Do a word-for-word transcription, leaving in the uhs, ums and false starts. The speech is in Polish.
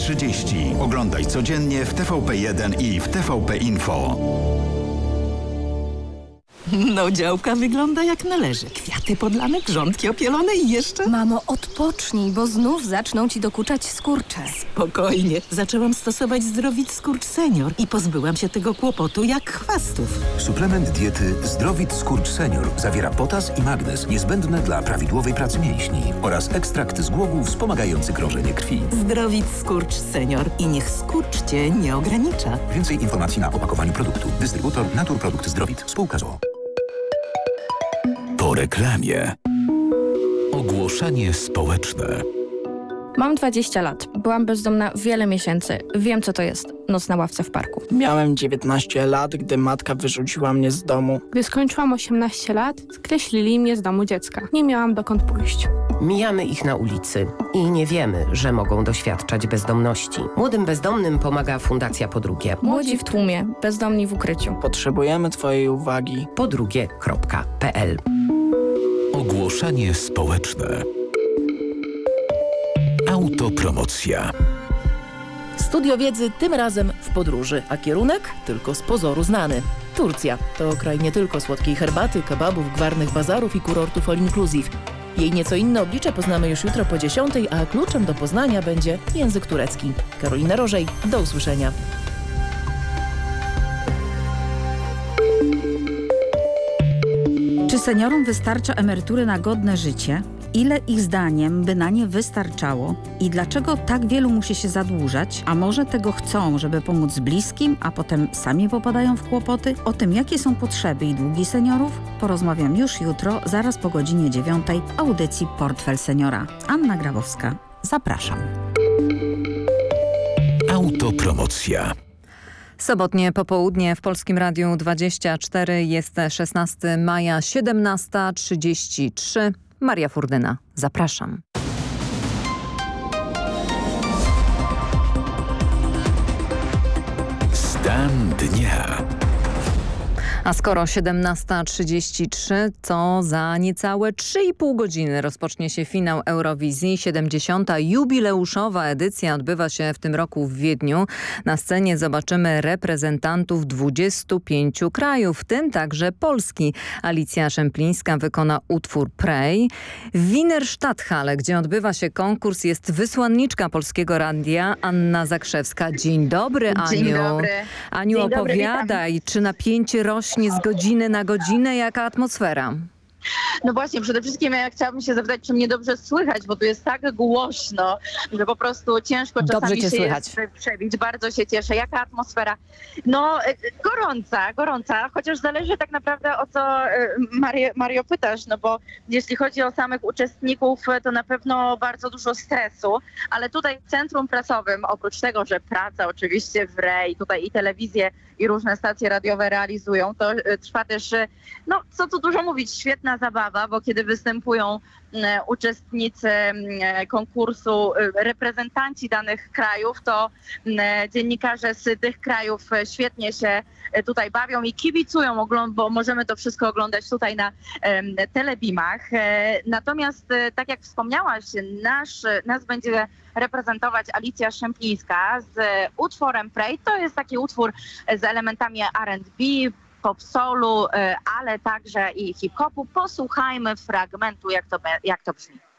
trzydzieści. Oglądaj codziennie w T V P jeden i w T V P Info. No, działka wygląda jak należy. Kwiaty podlane, grządki opielone i jeszcze... Mamo, odpocznij, bo znów zaczną ci dokuczać skurcze. Spokojnie. Zaczęłam stosować Zdrowit Skurcz Senior i pozbyłam się tego kłopotu jak chwastów. Suplement diety Zdrowit Skurcz Senior zawiera potas i magnez niezbędne dla prawidłowej pracy mięśni oraz ekstrakt z głogów wspomagający krążenie krwi. Zdrowit Skurcz Senior i niech skurcz cię nie ogranicza. Więcej informacji na opakowaniu produktu. Dystrybutor Naturprodukt Zdrowit. Spółka z o o. Po reklamie. Ogłoszenie społeczne. Mam dwadzieścia lat. Byłam bezdomna wiele miesięcy. Wiem, co to jest noc na ławce w parku. Miałem dziewiętnaście lat, gdy matka wyrzuciła mnie z domu. Gdy skończyłam osiemnaście lat, skreślili mnie z domu dziecka. Nie miałam dokąd pójść. Mijamy ich na ulicy i nie wiemy, że mogą doświadczać bezdomności. Młodym bezdomnym pomaga Fundacja Podrugie. Młodzi w tłumie, bezdomni w ukryciu. Potrzebujemy twojej uwagi. podrugie kropka p l. Ogłoszenie społeczne. Autopromocja. Studio Wiedzy tym razem w podróży, a kierunek tylko z pozoru znany. Turcja to kraj nie tylko słodkiej herbaty, kebabów, gwarnych bazarów i kurortów all inclusive. Jej nieco inne oblicze poznamy już jutro po dziesiątej, a kluczem do poznania będzie język turecki. Karolina Rożej, do usłyszenia. Czy seniorom wystarcza emerytury na godne życie? Ile ich zdaniem by na nie wystarczało? I dlaczego tak wielu musi się zadłużać? A może tego chcą, żeby pomóc bliskim, a potem sami popadają w kłopoty? O tym, jakie są potrzeby i długi seniorów, porozmawiam już jutro, zaraz po godzinie dziewiątej w audycji Portfel Seniora. Anna Grabowska. Zapraszam. Autopromocja. Sobotnie popołudnie w Polskim Radiu dwadzieścia cztery, jest szesnastego maja, siedemnasta trzydzieści trzy. Maria Furdyna, zapraszam. Stan dnia. A skoro siedemnasta trzydzieści trzy, to za niecałe trzy i pół godziny rozpocznie się finał Eurowizji. siedemdziesiąta jubileuszowa edycja odbywa się w tym roku w Wiedniu. Na scenie zobaczymy reprezentantów dwudziestu pięciu krajów, w tym także Polski. Alicja Szemplińska wykona utwór Pray. W Wiener Stadthalle, gdzie odbywa się konkurs, jest wysłanniczka Polskiego Radia Anna Zakrzewska. Dzień dobry, Aniu. Dzień dobry. Aniu, Dzień dobry, opowiadaj, witam. czy napięcie rośnie z godziny na godzinę? Jaka atmosfera? No właśnie, przede wszystkim ja chciałabym się zapytać, czy mnie dobrze słychać, bo tu jest tak głośno, że po prostu ciężko czasami Dobrze cię się słychać. jest przebić. Bardzo się cieszę. Jaka atmosfera? No gorąca, gorąca, chociaż zależy tak naprawdę o co Mario, Mario pytasz, no bo jeśli chodzi o samych uczestników, to na pewno bardzo dużo stresu, ale tutaj w centrum prasowym, oprócz tego, że praca oczywiście w R E I, tutaj i telewizję i różne stacje radiowe realizują, to trwa też, no co tu dużo mówić, świetna zabawa, bo kiedy występują e, uczestnicy e, konkursu, e, reprezentanci danych krajów, to e, dziennikarze z tych krajów e, świetnie się e, tutaj bawią i kibicują, bo możemy to wszystko oglądać tutaj na e, telebimach. E, natomiast, e, tak jak wspomniałaś, nasz, nas będzie reprezentować Alicja Szemplińska z utworem Pray. To jest taki utwór z elementami R and B, pop-soulu, ale także i hip-hopu. Posłuchajmy fragmentu, jak to, jak to brzmi.